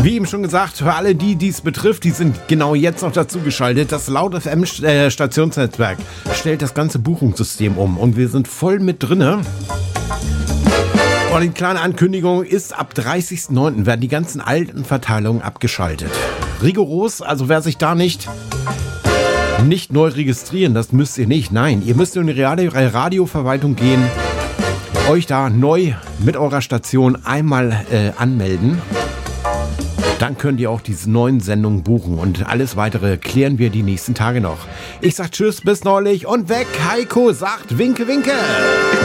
Wie eben schon gesagt, für alle, die dies betrifft, die sind genau jetzt noch dazu geschaltet. Das Laut FM Stationsnetzwerk stellt das ganze Buchungssystem um und wir sind voll mit drinne. Und die kleine Ankündigung ist, ab 30.09. werden die ganzen alten Verteilungen abgeschaltet. Rigoros, also wer sich da nicht neu registrieren, das müsst ihr nicht. Nein, ihr müsst in die Radioverwaltung gehen, euch da neu mit eurer Station einmal anmelden. Dann könnt ihr auch diese neuen Sendungen buchen und alles weitere klären wir die nächsten Tage noch. Ich sag tschüss, bis neulich und weg. Heiko sagt Winke, Winke.